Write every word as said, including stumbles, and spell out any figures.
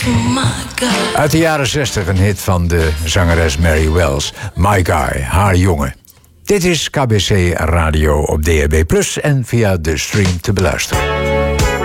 Uit de jaren zestig een hit van de zangeres Mary Wells. My Guy, haar jongen. Dit is K B C Radio op D A B plus, en via de stream te beluisteren.